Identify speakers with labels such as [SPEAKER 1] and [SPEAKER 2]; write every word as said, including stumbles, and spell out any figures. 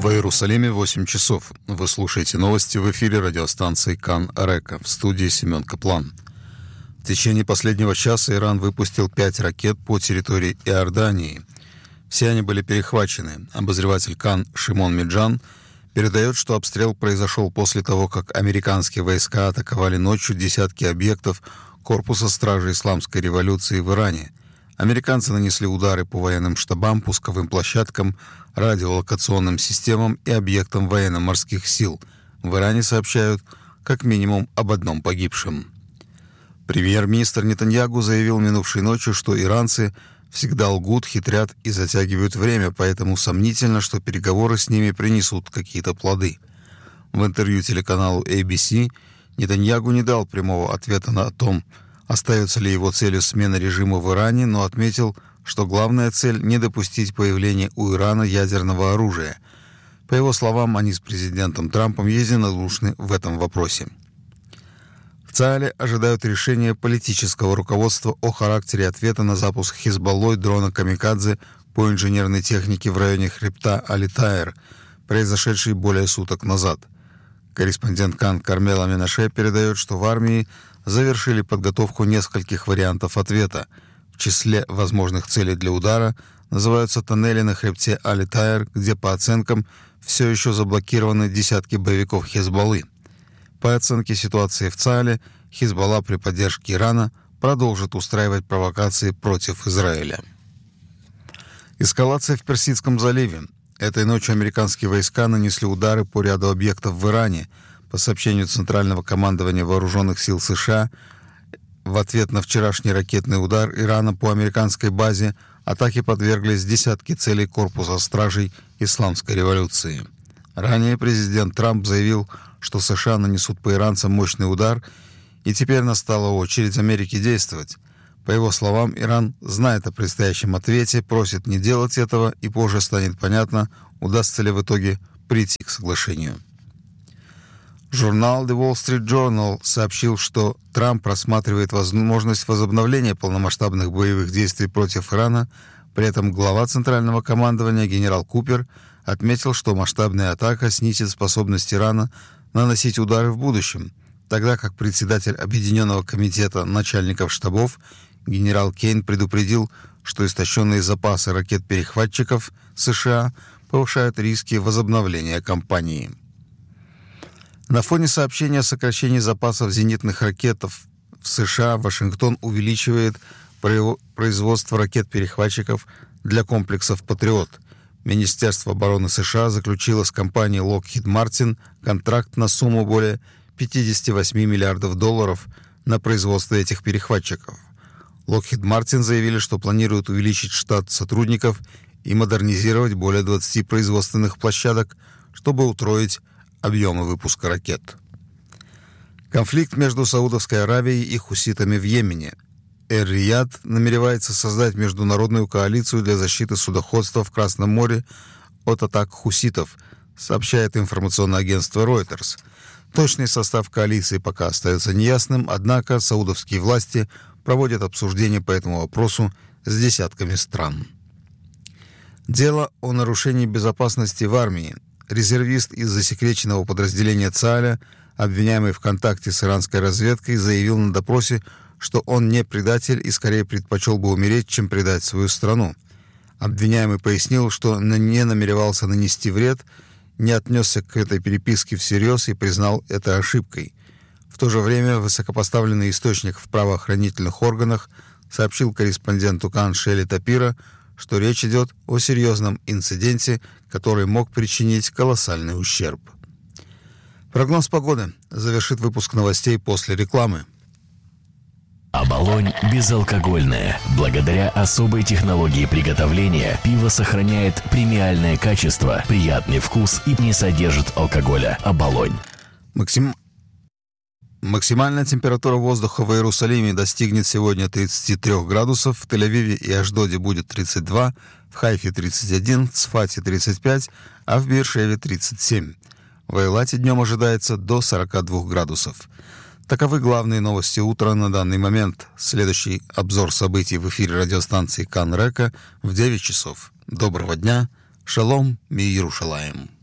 [SPEAKER 1] В Иерусалиме восемь часов. Вы слушаете новости в эфире радиостанции Кан Река. В студии Семен Каплан. В течение последнего часа Иран выпустил пять ракет по территории Иордании. Все они были перехвачены. Обозреватель Кан Шимон Меджан передает, что обстрел произошел после того, как американские войска атаковали ночью десятки объектов корпуса стражи исламской революции в Иране. Американцы нанесли удары по военным штабам, пусковым площадкам, радиолокационным системам и объектам военно-морских сил. В Иране сообщают как минимум об одном погибшем. Премьер-министр Нетаньяху заявил минувшей ночью, что иранцы всегда лгут, хитрят и затягивают время, поэтому сомнительно, что переговоры с ними принесут какие-то плоды. В интервью телеканалу эй би си Нетаньяху не дал прямого ответа на том, остается ли его целью смена режима в Иране, но отметил, что главная цель – не допустить появления у Ирана ядерного оружия. По его словам, они с президентом Трампом единодушны в этом вопросе. В ЦААЛе ожидают решения политического руководства о характере ответа на запуск Хизбаллой дрона «Камикадзе» по инженерной технике в районе хребта Али-Тайр, произошедший более суток назад. Корреспондент Кан Кармела Менаше передает, что в армии завершили подготовку нескольких вариантов ответа. В числе возможных целей для удара называются тоннели на хребте Али-Тайр, где, по оценкам, все еще заблокированы десятки боевиков Хизбаллы. По оценке ситуации в ЦААЛе, Хизбалла при поддержке Ирана продолжит устраивать провокации против Израиля. Эскалация в Персидском заливе. Этой ночью американские войска нанесли удары по ряду объектов в Иране. По сообщению Центрального командования Вооруженных сил США, в ответ на вчерашний ракетный удар Ирана по американской базе атаке подверглись десятки целей корпуса стражей Исламской революции. Ранее президент Трамп заявил, что США нанесут по иранцам мощный удар, и теперь настала очередь Америки действовать. По его словам, Иран знает о предстоящем ответе, просит не делать этого, и позже станет понятно, удастся ли в итоге прийти к соглашению. Журнал The Wall Street Journal сообщил, что Трамп рассматривает возможность возобновления полномасштабных боевых действий против Ирана. При этом глава Центрального командования генерал Купер отметил, что масштабная атака снизит способность Ирана наносить удары в будущем, тогда как председатель Объединенного комитета начальников штабов генерал Кейн предупредил, что истощенные запасы ракет-перехватчиков США повышают риски возобновления кампании. На фоне сообщения о сокращении запасов зенитных ракет в США Вашингтон увеличивает производство ракет-перехватчиков для комплексов «Патриот». Министерство обороны США заключило с компанией Lockheed Martin контракт на сумму более пятьдесят восемь миллиардов долларов на производство этих перехватчиков. Lockheed Martin заявили, что планируют увеличить штат сотрудников и модернизировать более двадцати производственных площадок, чтобы утроить объемы выпуска ракет. Конфликт между Саудовской Аравией и хуситами в Йемене. Эр-Рияд намеревается создать международную коалицию для защиты судоходства в Красном море от атак хуситов, сообщает информационное агентство Reuters. Точный состав коалиции пока остается неясным, однако саудовские власти проводят обсуждения по этому вопросу с десятками стран. Дело о нарушении безопасности в армии. Резервист из засекреченного подразделения ЦААЛа, обвиняемый в контакте с иранской разведкой, заявил на допросе, что он не предатель и скорее предпочел бы умереть, чем предать свою страну. Обвиняемый пояснил, что не намеревался нанести вред, не отнесся к этой переписке всерьез и признал это ошибкой. В то же время высокопоставленный источник в правоохранительных органах сообщил корреспонденту Кан Шели Тапира, что речь идет о серьезном инциденте, который мог причинить колоссальный ущерб. Прогноз погоды завершит выпуск новостей после рекламы.
[SPEAKER 2] Оболонь безалкогольное. Благодаря особой технологии приготовления пиво сохраняет премиальное качество, приятный вкус и не содержит алкоголя. Оболонь.
[SPEAKER 1] Максим... Максимальная температура воздуха в Иерусалиме достигнет сегодня тридцати трёх градусов, в Тель-Авиве и Ашдоде будет тридцать два, в Хайфе тридцать один, в Цфате тридцать пять, а в Беэр-Шеве тридцать семь. В Эйлате днем ожидается до сорока двух градусов. Таковы главные новости утра на данный момент. Следующий обзор событий в эфире радиостанции Кан Река в девять часов. Доброго дня. Шалом, ми Иерушалаим.